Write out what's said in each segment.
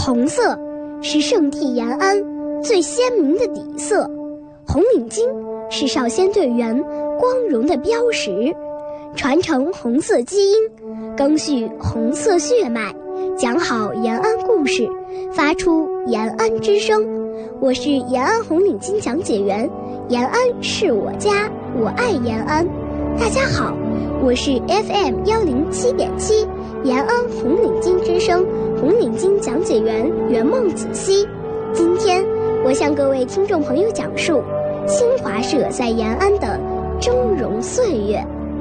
红色是圣地延安最鲜明的底色，红领巾是少先队员光荣的标识。传承红色基因，赓续红色血脉，讲好延安故事，发出延安之声。我是延安红领巾讲解员，延安是我家，我爱延安。大家好，我是 FM107.7 延安红领巾之声红领巾讲解员袁梦子熙。今天我向各位听众朋友讲述新华社在延安的峥嵘岁月。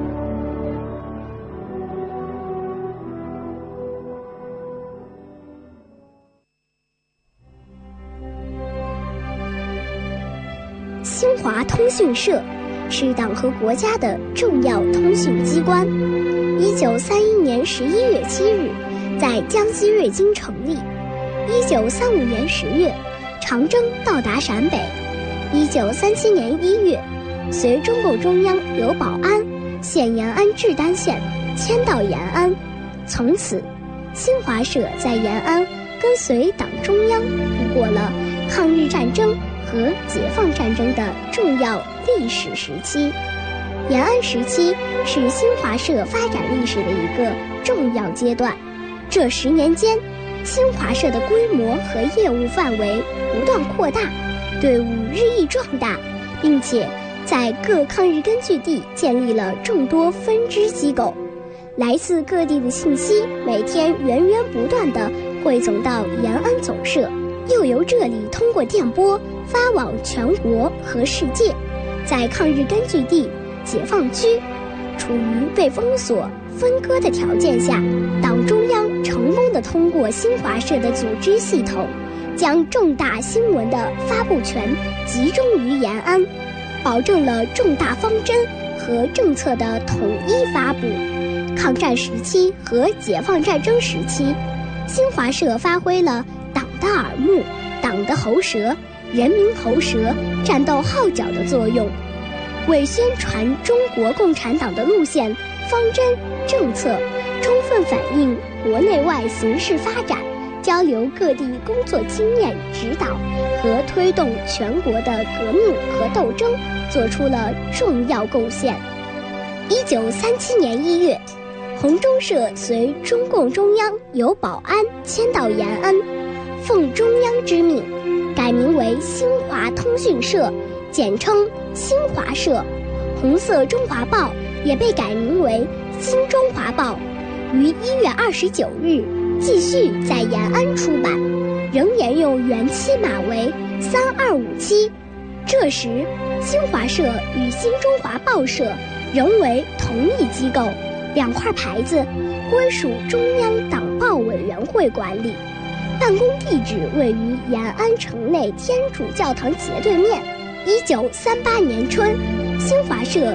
新华通讯社是党和国家的重要通讯机关。1931年11月7日，在江西瑞金成立。1935年10月，长征到达陕北。1937年1月，随中共中央由保安现延安志丹县迁到延安。从此，新华社在延安跟随党中央度过了抗日战争和解放战争的重要历史时期。延安时期是新华社发展历史的一个重要阶段。这10年间，新华社的规模和业务范围不断扩大，队伍日益壮大，并且在各抗日根据地建立了众多分支机构。来自各地的信息每天源源不断地汇总到延安总社，又由这里通过电波发往全国和世界。在抗日根据地、解放区处于被封锁、分割的条件下，党中央成功地通过新华社的组织系统，将重大新闻的发布权集中于延安，保证了重大方针和政策的统一发布。抗战时期和解放战争时期，新华社发挥了党的耳目、党的喉舌、人民喉舌、战斗号角的作用，为宣传中国共产党的路线、方针、政策，充分反映国内外形势发展，交流各地工作经验指导和推动全国的革命和斗争做出了重要贡献。1937年1月，红中社随中共中央由保安迁到延安，奉中央之命改名为新华通讯社，简称新华社。红色中华报也被改名为新中华报，于1月29日继续在延安出版，仍沿用原期码为3257。这时，新华社与新中华报社仍为同一机构，两块牌子归属中央党报委员会管理，办公地址位于延安城内天主教堂斜对面。1938年春，新华社